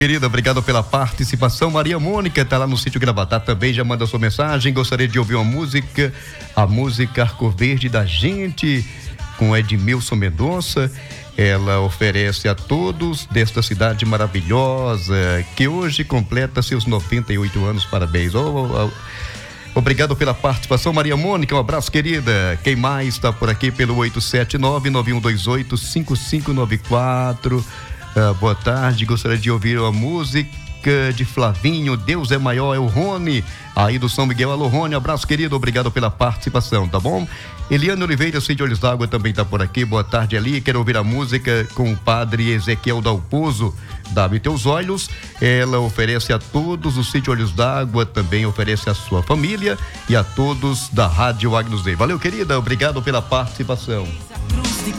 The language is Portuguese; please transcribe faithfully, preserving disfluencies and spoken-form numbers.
Querida, obrigado pela participação. Maria Mônica está lá no sítio Gravatá também, já manda sua mensagem. Gostaria de ouvir uma música, a música Arco Verde da Gente, com Edmilson Mendonça. Ela oferece a todos desta cidade maravilhosa, que hoje completa seus noventa e oito anos. Parabéns. Oh, oh, oh. Obrigado pela participação, Maria Mônica. Um abraço, querida. Quem mais está por aqui pelo oito sete nove, nove um dois oito, cinco cinco nove quatro. Uh, boa tarde, gostaria de ouvir a música de Flavinho, Deus é Maior, é o Rony, aí do São Miguel. Alô, Rony, abraço, querido, obrigado pela participação, tá bom? Eliane Oliveira, Cid Olhos d'Água, também tá por aqui. Boa tarde, Eli, quero ouvir a música com o padre Ezequiel Dalpozo, Dá-me Teus Olhos. Ela oferece a todos o Cid Olhos d'Água, também oferece a sua família e a todos da Rádio Agnus Dei. Valeu, querida, obrigado pela participação.